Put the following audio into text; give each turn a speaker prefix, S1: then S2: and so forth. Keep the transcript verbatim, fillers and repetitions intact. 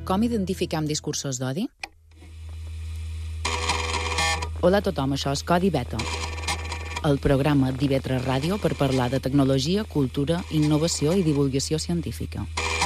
S1: Com identifiquem discursos d'odi? Hola a tothom, això és Codi Beta, el programa d'I V tres Ràdio per parlar de tecnologia, cultura, innovació i divulgació científica.